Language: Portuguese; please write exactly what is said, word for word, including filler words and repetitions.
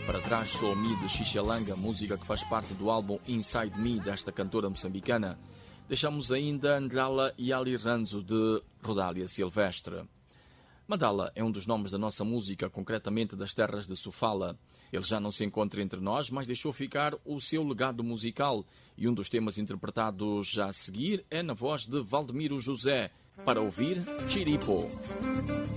Para trás Soul Me de Xixelanga, música que faz parte do álbum Inside Me desta cantora moçambicana. Deixamos ainda Ndlala e Ali Ranzo de Rodália Silvestre. Mandala é um dos nomes da nossa música, concretamente das terras de Sofala. Ele já não se encontra entre nós, mas deixou ficar o seu legado musical. E um dos temas interpretados já a seguir é na voz de Valdemiro José. Para ouvir, Chiripo.